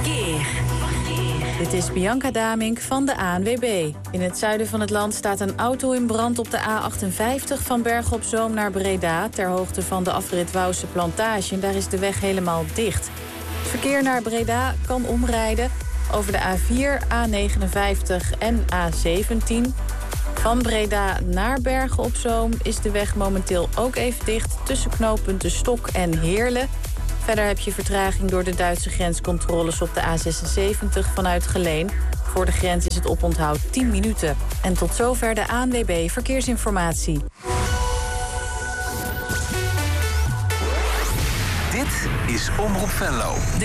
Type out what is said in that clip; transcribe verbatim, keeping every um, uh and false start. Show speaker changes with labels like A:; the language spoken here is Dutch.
A: Verkeer.
B: Dit is Bianca Damink van de A N W B. In het zuiden van het land staat een auto in brand op de A achtenvijftig... van Bergen op Zoom naar Breda, ter hoogte van de afrit Wouwse Plantage. En daar is de weg helemaal dicht. Het verkeer naar Breda kan omrijden over de A vier, A negenenvijftig en A zeventien. Van Breda naar Bergen op Zoom is de weg momenteel ook even dicht... tussen knooppunten Stok en Heerlen. Verder heb je vertraging door de Duitse grenscontroles op de A zesenzeventig vanuit Geleen. Voor de grens is het oponthoud tien minuten. En tot zover de A N W B Verkeersinformatie.
C: Dit is Omroep Venlo.